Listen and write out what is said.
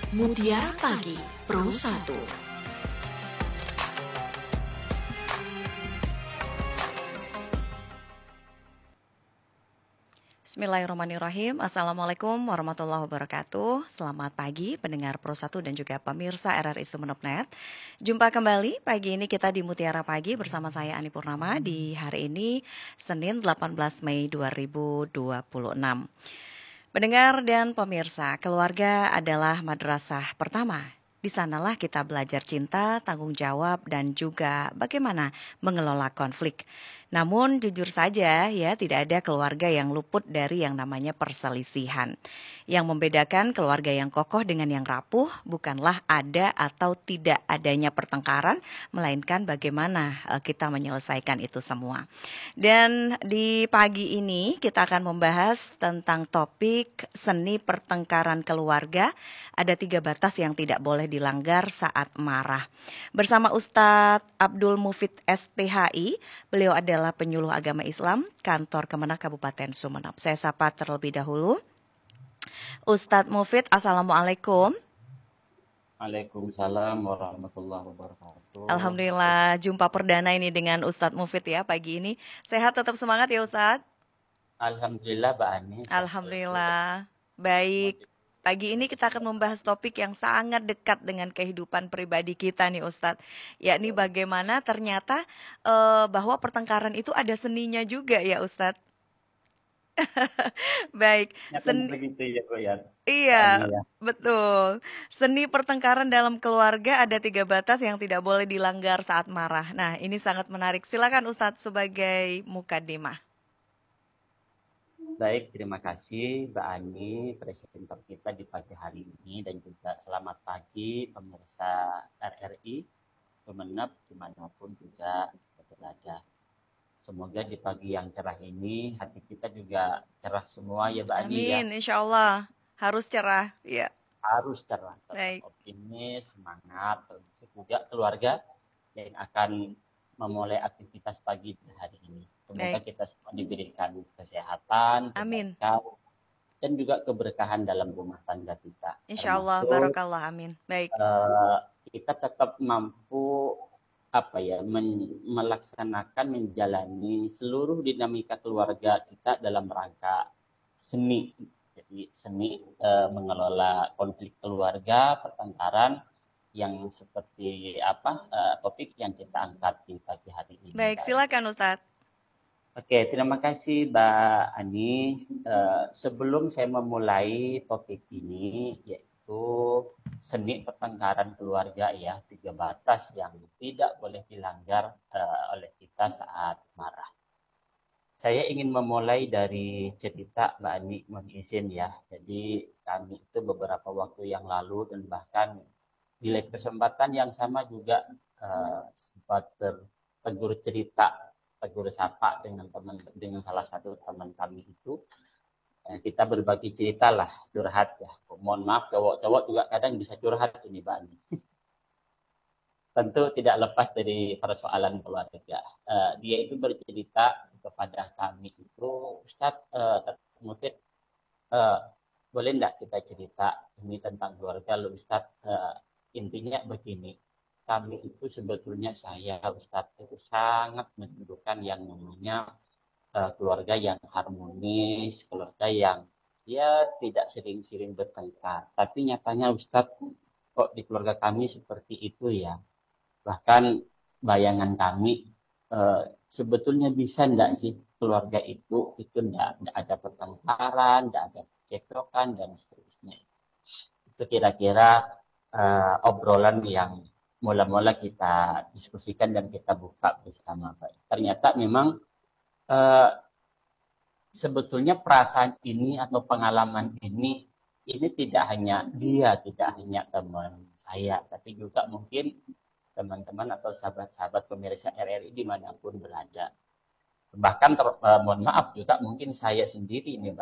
Mutiara Pagi Pro 1. Bismillahirrahmanirrahim. Assalamualaikum warahmatullahi wabarakatuh. Selamat pagi pendengar Pro 1 dan juga pemirsa RRI Sumeneb.net. Jumpa kembali pagi ini kita di Mutiara Pagi bersama saya Ani Purnama di hari ini Senin 18 Mei 2026. Pendengar dan pemirsa, keluarga adalah madrasah pertama. Di sanalah kita belajar cinta, tanggung jawab, dan juga bagaimana mengelola konflik. Namun jujur saja ya, tidak ada keluarga yang luput dari yang namanya perselisihan. Yang membedakan keluarga yang kokoh dengan yang rapuh bukanlah ada atau tidak adanya pertengkaran, melainkan bagaimana kita menyelesaikan itu semua. Dan di pagi ini kita akan membahas tentang topik seni pertengkaran keluarga. Ada 3 batas yang tidak boleh dilanggar saat marah. Bersama Ustadz Abdul Mufid STHI, beliau adalah penyuluh agama Islam kantor Kemenak Kabupaten Sumeneb. Saya sapa terlebih dahulu. Ustadz Mufid, Assalamualaikum. Waalaikumsalam warahmatullahi wabarakatuh. Alhamdulillah, jumpa perdana ini dengan Ustadz Mufid ya pagi ini. Sehat, tetap semangat ya Ustadz? Alhamdulillah, Mbak Ani. Alhamdulillah, baik. Pagi ini kita akan membahas topik yang sangat dekat dengan kehidupan pribadi kita nih Ustadz. Yakni bagaimana ternyata bahwa pertengkaran itu ada seninya juga ya Ustadz. Baik, Begitu ya, Bu ya. iya, Ya. betul. Seni pertengkaran dalam keluarga ada 3 batas yang tidak boleh dilanggar saat marah. Nah, ini sangat menarik. Silakan Ustadz sebagai mukadimah. Baik, terima kasih Mbak Ani, presenter kita di pagi hari ini, dan juga selamat pagi pemirsa RRI Sumeneb dimanapun juga berada. Semoga di pagi yang cerah ini hati kita juga cerah semua ya Mbak Ani ya. Amin, insya Allah harus cerah. Ya, Harus cerah, tetap baik. optimis, semangat, termasuk juga keluarga yang akan memulai aktivitas pagi hari ini. Semoga kita semua diberikan kesehatan, Amin. kebaikan, dan juga keberkahan dalam rumah tangga kita. Insya Allah, barakallah, amin. Baik. Kita tetap mampu melaksanakan, menjalani seluruh dinamika keluarga kita dalam rangka seni. Jadi seni mengelola konflik keluarga, pertengkaran, yang seperti topik yang kita angkat di pagi hari ini. Baik, silakan Ustadz. Oke, terima kasih Mbak Ani. Sebelum saya memulai topik ini, yaitu seni pertengkaran keluarga ya, 3 batas yang tidak boleh dilanggar oleh kita saat marah. Saya ingin memulai dari cerita Mbak Ani, mohon izin ya. Jadi kami itu beberapa waktu yang lalu dan bahkan di kesempatan yang sama juga sempat bertegur sapa dengan salah satu teman kami itu. Kita berbagi cerita lah, curhat ya. Mohon maaf, cowok-cowok juga kadang bisa curhat ini Mbak Ani. Tentu tidak lepas dari persoalan keluarga. Dia itu bercerita kepada kami itu, Ustadz Mufid, boleh enggak kita cerita ini tentang keluarga lo Ustadz? Intinya begini, kami itu sebetulnya saya Ustadz itu sangat merindukan yang namanya keluarga yang harmonis, keluarga yang ya tidak sering-sering bertengkar. Tapi nyatanya Ustadz, kok di keluarga kami seperti itu ya. Bahkan bayangan kami sebetulnya bisa enggak sih keluarga itu enggak ada pertengkaran, enggak ada cekcokan dan seterusnya. Itu kira-kira obrolan yang mula-mula kita diskusikan dan kita buka bersama. Ternyata memang sebetulnya perasaan ini atau pengalaman ini tidak hanya dia, tidak hanya teman saya, tapi juga mungkin teman-teman atau sahabat-sahabat pemirsa RRI dimanapun berada. Bahkan mohon maaf juga mungkin saya sendiri ini Mbak